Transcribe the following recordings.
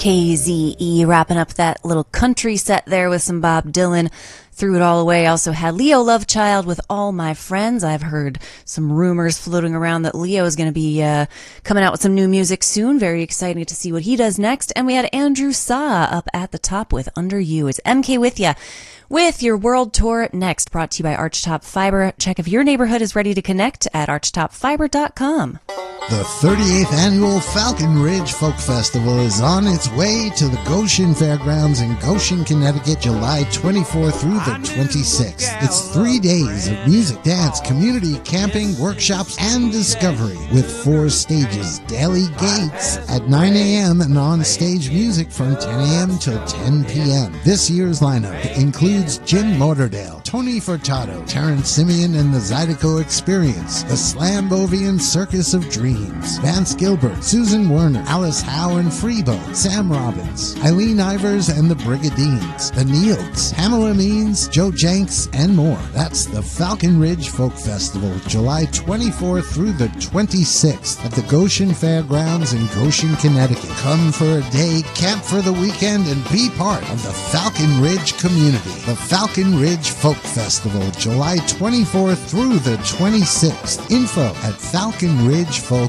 KZE, wrapping up that little country set there with some Bob Dylan. Threw it all away. Also had Leo Lovechild with All My Friends. I've heard some rumors floating around that Leo is going to be coming out with some new music soon. Very excited to see what he does next. And we had Andrew Sa up at the top with Under You. It's MK with ya with your world tour next, brought to you by Archtop Fiber. Check if your neighborhood is ready to connect at archtopfiber.com. The 38th Annual Falcon Ridge Folk Festival is on its way to the Goshen Fairgrounds in Goshen, Connecticut, July 24th through the 26th. It's 3 days of music, dance, community, camping, workshops, and discovery with 4 stages, daily gates at 9 a.m. and on-stage music from 10 a.m. till 10 p.m. This year's lineup includes Jim Lauderdale, Tony Furtado, Terrence Simeon and the Zydeco Experience, the Slambovian Circus of Dreams, Vance Gilbert, Susan Werner, Alice Howe and Freebo, Sam Robbins, Eileen Ivers and the Brigadines, the Neils, Pamela Means, Joe Jenks, and more. That's the Falcon Ridge Folk Festival, July 24th through the 26th at the Goshen Fairgrounds in Goshen, Connecticut. Come for a day, camp for the weekend, and be part of the Falcon Ridge community. The Falcon Ridge Folk Festival, July 24th through the 26th. Info at falconridgefolk.com.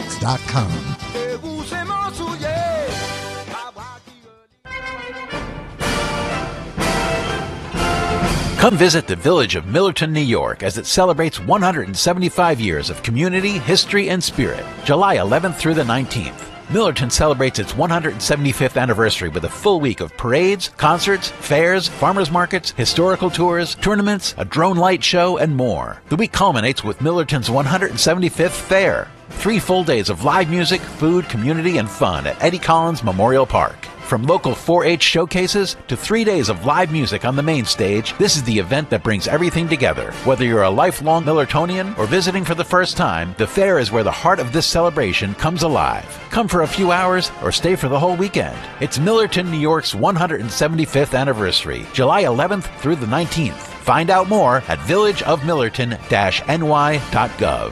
Come visit the village of Millerton, New York, as it celebrates 175 years of community, history, and spirit, July 11th through the 19th. Millerton celebrates its 175th anniversary with a full week of parades, concerts, fairs, farmers markets, historical tours, tournaments, a drone light show, and more. The week culminates with Millerton's 175th Fair. 3 full days of live music, food, community, and fun at Eddie Collins Memorial Park. From local 4-H showcases to 3 days of live music on the main stage, this is the event that brings everything together. Whether you're a lifelong Millertonian or visiting for the first time, the fair is where the heart of this celebration comes alive. Come for a few hours or stay for the whole weekend. It's Millerton, New York's 175th anniversary, July 11th through the 19th. Find out more at villageofmillerton-ny.gov.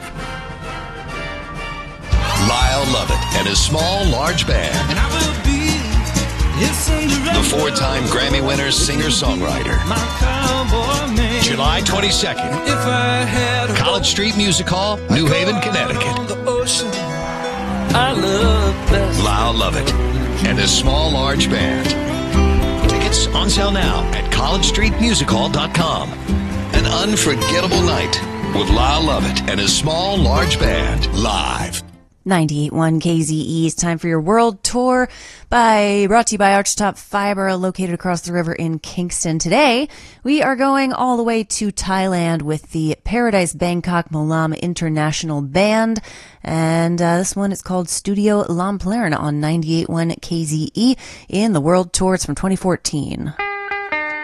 Lyle Lovett and his small, large band. And I will be the 4-time Grammy winner, singer-songwriter. July 22nd, College Street Music Hall, New Haven, Connecticut. Lyle Lovett and his small, large band. Tickets on sale now at collegestreetmusichall.com. An unforgettable night with Lyle Lovett and his small, large band live. 98.1 KZE. It's time for your world tour brought to you by Archtop Fiber, located across the river in Kingston. Today, we are going all the way to Thailand with the Paradise Bangkok Molam International Band. And this one is called Studio Lamplern on 98.1 KZE in the world tour. It's from 2014.